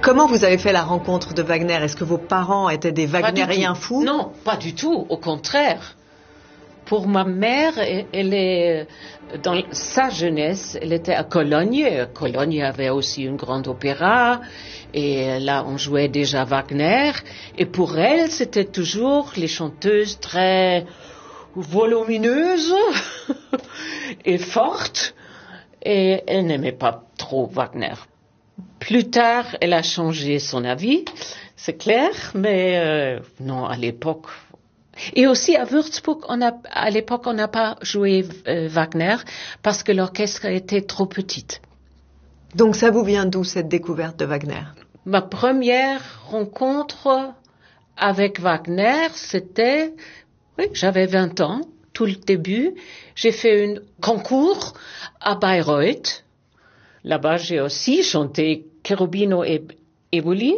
Comment vous avez fait la rencontre de Wagner? Est-ce que vos parents étaient des wagnériens fous? Non, pas du tout, au contraire. Pour ma mère, elle est, dans sa jeunesse, elle était à Cologne. Cologne avait aussi une grande opéra, et là, on jouait déjà Wagner. Et pour elle, c'était toujours les chanteuses très volumineuses et fortes. Et elle n'aimait pas trop Wagner. Plus tard, elle a changé son avis, c'est clair, mais non, à l'époque. Et aussi à Würzburg, à l'époque, on n'a pas joué Wagner parce que l'orchestre était trop petite. Donc ça vous vient d'où cette découverte de Wagner? Ma première rencontre avec Wagner, c'était, j'avais 20 ans, tout le début. J'ai fait un concours à Bayreuth. Là-bas, j'ai aussi chanté Cherubino et Eboli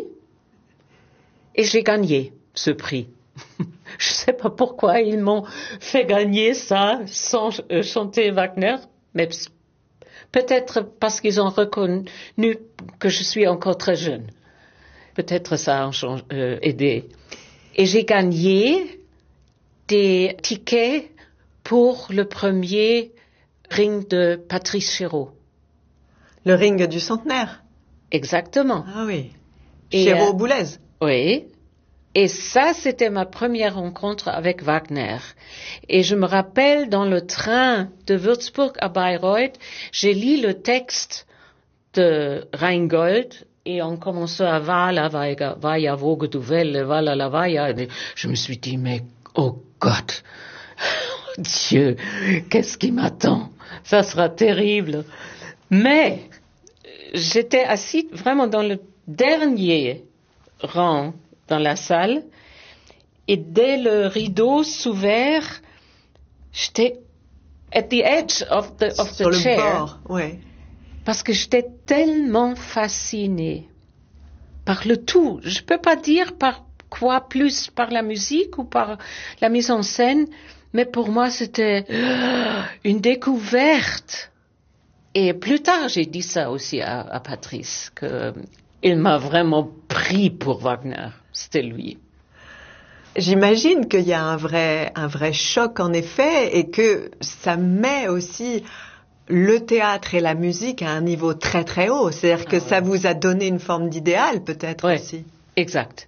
et j'ai gagné ce prix. Je ne sais pas pourquoi ils m'ont fait gagner ça sans chanter Wagner, mais peut-être parce qu'ils ont reconnu que je suis encore très jeune. Peut-être ça a aidé. Et j'ai gagné des tickets pour le premier ring de Patrice Chéreau. Le ring du centenaire? Exactement. Ah oui. Chéreau-Boulez? Oui. Et ça, c'était ma première rencontre avec Wagner. Et je me rappelle, dans le train de Würzburg à Bayreuth, j'ai lu le texte de Rheingold et on commençait à Vala, Vaya, Vogue du Welle, Vala, la Vaya. Je me suis dit, mais, oh God, oh Dieu, qu'est-ce qui m'attend? Ça sera terrible. Mais, j'étais assise vraiment dans le dernier rang dans la salle, et dès le rideau s'ouvert, j'étais at the edge of the Sur chair. Le bord, ouais. Parce que j'étais tellement fascinée par le tout. Je peux pas dire par quoi plus, par la musique ou par la mise en scène, mais pour moi c'était une découverte. Et plus tard, j'ai dit ça aussi à Patrice, que il m'a vraiment pris pour Wagner. C'était lui. J'imagine qu'il y a un vrai choc en effet et que ça met aussi le théâtre et la musique à un niveau très très haut. C'est-à-dire que ça vous a donné une forme d'idéal peut-être aussi. Exact.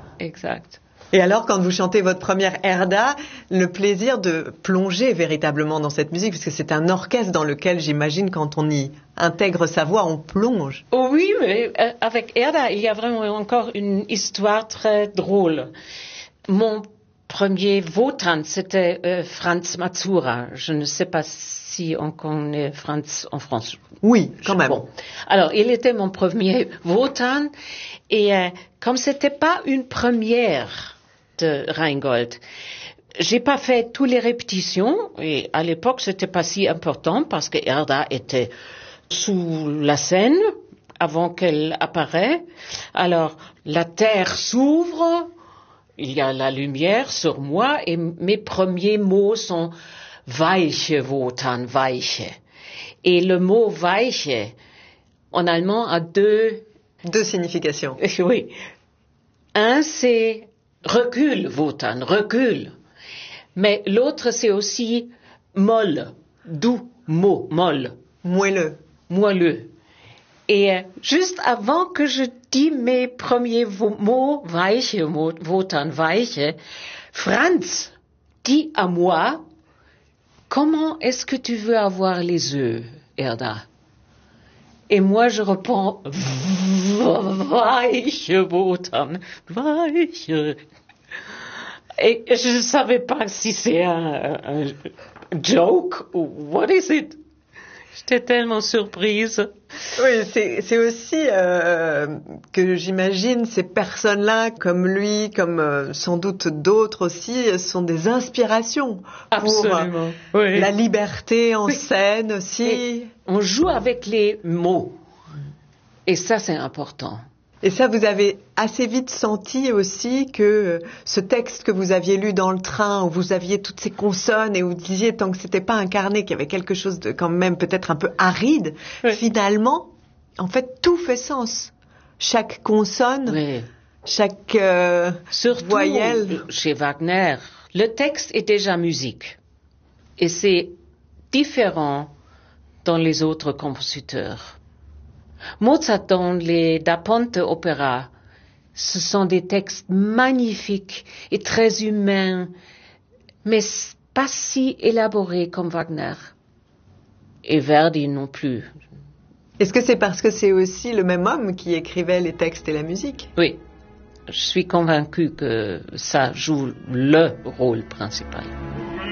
Et alors, quand vous chantez votre première Erda, le plaisir de plonger véritablement dans cette musique, parce que c'est un orchestre dans lequel, j'imagine, quand on y intègre sa voix, on plonge. Oh oui, mais avec Erda, il y a vraiment encore une histoire très drôle. Mon premier Wotan, c'était Franz Mazura. Je ne sais pas si on connaît Franz en France. Oui, quand même. Bon. Alors, il était mon premier Wotan, et comme c'était pas une première de Rheingold, j'ai pas fait toutes les répétitions, et à l'époque c'était pas si important parce que Erda était sous la scène avant qu'elle apparaisse. Alors la terre s'ouvre, il y a la lumière sur moi et mes premiers mots sont Weiche Wotan, Weiche. Et le mot Weiche en allemand a deux significations. Oui. Un c'est recule, Wotan, recule. Mais l'autre, c'est aussi molle, doux, mot, molle. Moelleux. Moelleux. Et juste avant que je dise mes premiers mots, weiche, Wotan, weiche, Franz dit à moi, comment est-ce que tu veux avoir les œufs, Erda? Et moi, je réponds, weiche, Wotan, weiche. Et je ne savais pas si c'est un joke ou what is it. J'étais tellement surprise. Oui, c'est aussi que j'imagine ces personnes-là, comme lui, comme sans doute d'autres aussi, sont des inspirations. Absolument. Pour la liberté en scène aussi. Et on joue avec les mots. Et ça, c'est important. Et ça, vous avez assez vite senti aussi que ce texte que vous aviez lu dans le train, où vous aviez toutes ces consonnes et où vous disiez tant que c'était pas incarné, qu'il y avait quelque chose de quand même peut-être un peu aride, finalement, en fait, tout fait sens. chaque consonne, Oui. chaque Surtout voyelle. chez Wagner, le texte est déjà musique. Et c'est différent dans les autres compositeurs. Mozart dans les Da Ponte opéra, ce sont des textes magnifiques et très humains, mais pas si élaborés comme Wagner. Et Verdi non plus. Est-ce que c'est parce que c'est aussi le même homme qui écrivait les textes et la musique? Oui, je suis convaincue que ça joue le rôle principal.